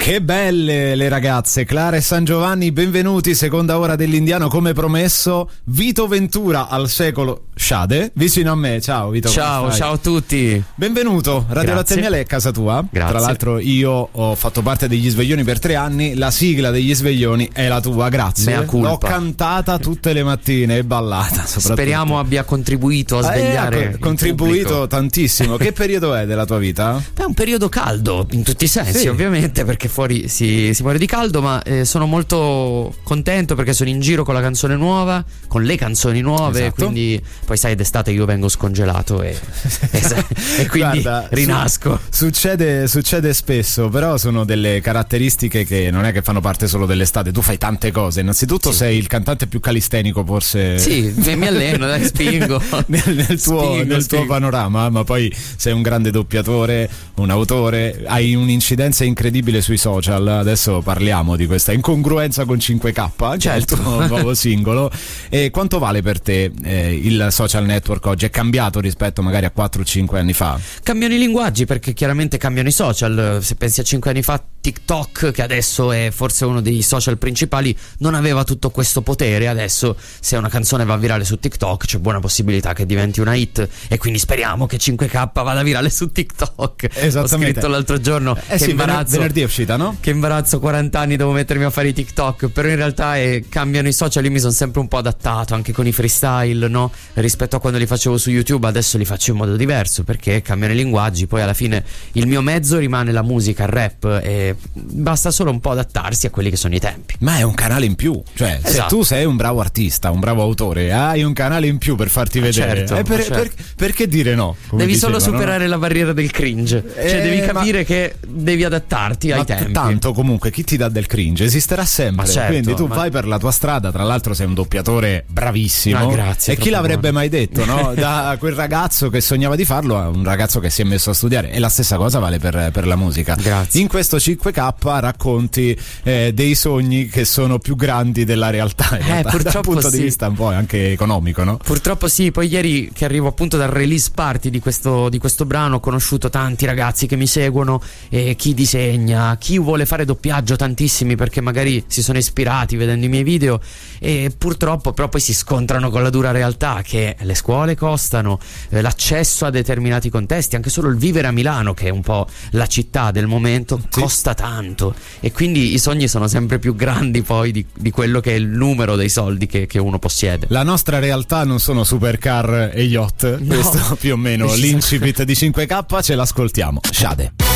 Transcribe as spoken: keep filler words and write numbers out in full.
Che belle le ragazze, Clara e San Giovanni, benvenuti, seconda ora dell'Indiano come promesso. Vito Ventura al secolo Shade, vicino a me. Ciao Vito. Ciao, ciao a tutti. Benvenuto, Radio Latte Miele è casa tua. Grazie. Tra l'altro io ho fatto parte degli Sveglioni per tre anni, la sigla degli Sveglioni è la tua, grazie. Mea culpa. L'ho cantata tutte le mattine e ballata soprattutto. Speriamo abbia contribuito a svegliare. Eh, ha contribuito tantissimo. Che periodo è della tua vita? È un periodo caldo in tutti i sensi, Sì. ovviamente, perché fuori si, si muore di caldo, ma eh, sono molto contento perché sono in giro con la canzone nuova, con le canzoni nuove, Esatto. quindi poi sai d'estate io vengo scongelato e, e, e quindi Guarda, rinasco. Su, succede, succede spesso, però sono delle caratteristiche che non è che fanno parte solo dell'estate. Tu fai tante cose. Innanzitutto Sì. sei il cantante più calistenico, forse. Sì, mi alleno, dai, spingo. nel, nel tuo, Spingo, nel tuo spingo. panorama, ma poi sei un grande doppiatore, un autore, hai un'incidenza incredibile sui social. Adesso parliamo di questa incongruenza con cinque K, che Certo. è il tuo nuovo singolo. E quanto vale per te eh, il social network oggi? È cambiato rispetto magari a quattro o cinque anni fa? Cambiano i linguaggi perché chiaramente cambiano i social. Se pensi a cinque anni fa, TikTok, che adesso è forse uno dei social principali, non aveva tutto questo potere. Adesso se una canzone va virale su TikTok c'è buona possibilità che diventi una hit, e quindi speriamo che cinque K vada virale su TikTok. Esattamente. Ho scritto l'altro giorno Eh che sì, imbarazzo, venerdì è uscita, no? che imbarazzo, quaranta anni devo mettermi a fare i TikTok, però in realtà eh, cambiano i social. Io mi sono sempre un po' adattato anche con i freestyle, no? Rispetto a quando li facevo su YouTube, adesso li faccio in modo diverso perché cambiano i linguaggi. Poi alla fine il mio mezzo rimane la musica, il rap, e basta solo un po' adattarsi a quelli che sono i tempi. Ma è un canale in più, cioè se Esatto. tu sei un bravo artista, un bravo autore, hai un canale in più per farti vedere. certo, Eh, per- ma certo. per- perché dire no? Come Devi dicevano, solo no? superare la barriera del cringe, cioè Eh, devi ma- capire che devi adattarti ai Ma tempi. tanto comunque chi ti dà del cringe esisterà sempre. Ma certo, Quindi tu ma- vai per la tua strada. Tra l'altro sei un doppiatore bravissimo. Ah, grazie, E chi troppo l'avrebbe buono. mai detto, no? Da quel ragazzo che sognava di farlo a un ragazzo che si è messo a studiare. E la stessa cosa vale per, per la musica. Grazie. In questo cinque K racconti eh, dei sogni che sono più grandi della realtà, in Eh, realtà, dal purtroppo punto di sì. vista un po' anche economico, no? Purtroppo sì. Poi ieri che arrivo appunto dal release party di questo, di questo brano, ho conosciuto tanti ragazzi che mi seguono, e chi disegna, chi vuole fare doppiaggio, tantissimi, perché magari si sono ispirati vedendo i miei video, e purtroppo però poi si scontrano con la dura realtà che le scuole costano, eh, l'accesso a determinati contesti, anche solo il vivere a Milano, che è un po' la città del momento, Sì. costa tanto, e quindi i sogni sono sempre più grandi poi di, di quello che è il numero dei soldi che, che uno possiede. La nostra realtà non sono supercar e yacht. No. Questo più o meno Precisamente. l'incipit di cinque K, ce l'ascoltiamo. Shade.